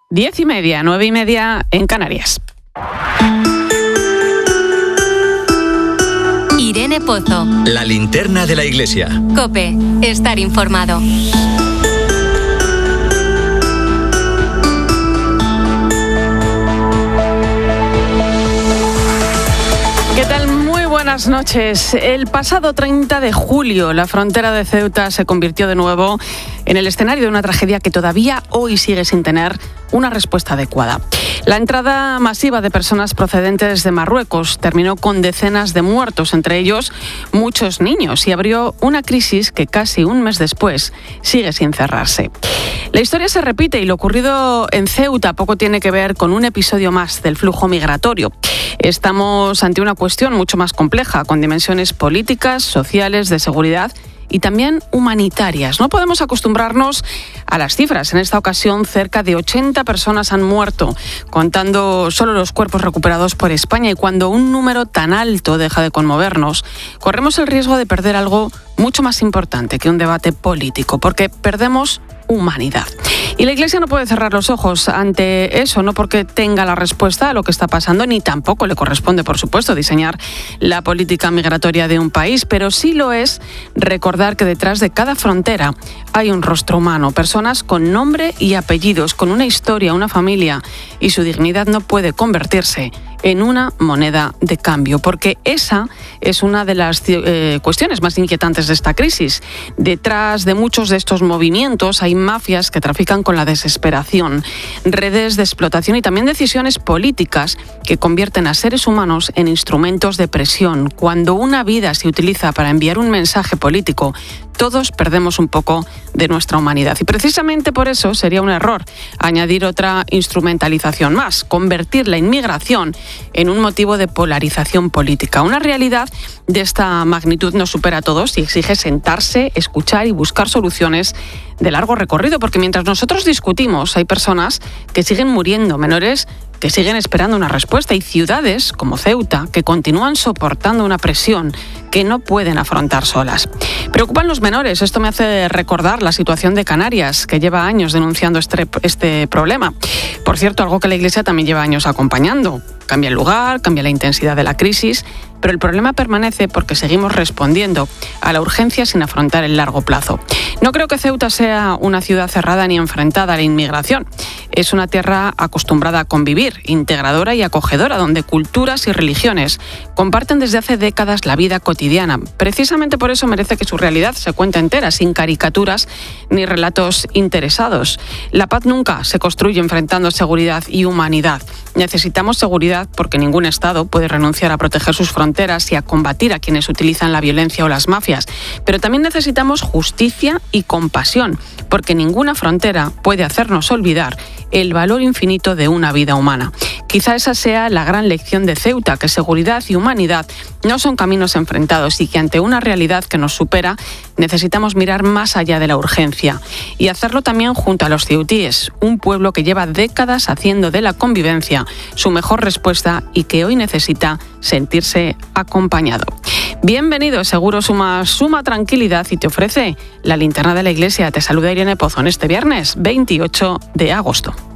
10:30, 9:30 en Canarias. Irene Pozo. La linterna de la iglesia. COPE. Estar informado. ¿Qué tal? Muy buenas noches. El pasado 30 de julio, la frontera de Ceuta se convirtió de nuevo en el escenario de una tragedia que todavía hoy sigue sin tener una respuesta adecuada. La entrada masiva de personas procedentes de Marruecos terminó con decenas de muertos, entre ellos muchos niños, y abrió una crisis que casi un mes después sigue sin cerrarse. La historia se repite y lo ocurrido en Ceuta poco tiene que ver con un episodio más del flujo migratorio. Estamos ante una cuestión mucho más compleja, con dimensiones políticas, sociales, de seguridad y también humanitarias. No podemos acostumbrarnos a las cifras. En esta ocasión, cerca de 80 personas han muerto, contando solo los cuerpos recuperados por España. Y cuando un número tan alto deja de conmovernos, corremos el riesgo de perder algo mucho más importante que un debate político, porque perdemos humanidad. Y la Iglesia no puede cerrar los ojos ante eso, no porque tenga la respuesta a lo que está pasando, ni tampoco le corresponde, por supuesto, diseñar la política migratoria de un país, pero sí lo es recordar que detrás de cada frontera hay un rostro humano, personas con nombre y apellidos, con una historia, una familia, y su dignidad no puede convertirse en una moneda de cambio, porque esa es una de las cuestiones más inquietantes de esta crisis. Detrás de muchos de estos movimientos hay mafias que trafican con la desesperación, redes de explotación y también decisiones políticas que convierten a seres humanos en instrumentos de presión. Cuando una vida se utiliza para enviar un mensaje político, todos perdemos un poco de nuestra humanidad. Y precisamente por eso sería un error añadir otra instrumentalización más, convertir la inmigración en un motivo de polarización política. Una realidad de esta magnitud nos supera a todos y exige sentarse, escuchar y buscar soluciones de largo recorrido, porque mientras nosotros discutimos, hay personas que siguen muriendo, menores que siguen esperando una respuesta, y ciudades como Ceuta que continúan soportando una presión que no pueden afrontar solas. Preocupan los menores. Esto me hace recordar la situación de Canarias, que lleva años denunciando este problema. Por cierto, algo que la Iglesia también lleva años acompañando. Cambia el lugar, cambia la intensidad de la crisis, pero el problema permanece porque seguimos respondiendo a la urgencia sin afrontar el largo plazo. No creo que Ceuta sea una ciudad cerrada ni enfrentada a la inmigración. Es una tierra acostumbrada a convivir, integradora y acogedora, donde culturas y religiones comparten desde hace décadas la vida cotidiana. Precisamente por eso merece que su realidad se cuente entera, sin caricaturas ni relatos interesados. La paz nunca se construye enfrentando seguridad y humanidad. Necesitamos seguridad porque ningún Estado puede renunciar a proteger sus fronteras y a combatir a quienes utilizan la violencia o las mafias. Pero también necesitamos justicia y compasión, porque ninguna frontera puede hacernos olvidar el valor infinito de una vida humana. Quizá esa sea la gran lección de Ceuta, que seguridad y humanidad no son caminos enfrentados y que ante una realidad que nos supera necesitamos mirar más allá de la urgencia y hacerlo también junto a los ceutíes, un pueblo que lleva décadas haciendo de la convivencia su mejor respuesta y que hoy necesita sentirse acompañado. Bienvenido, Seguro suma tranquilidad y te ofrece la linterna de la Iglesia. Te saluda Irene Pozo en este viernes 28 de agosto.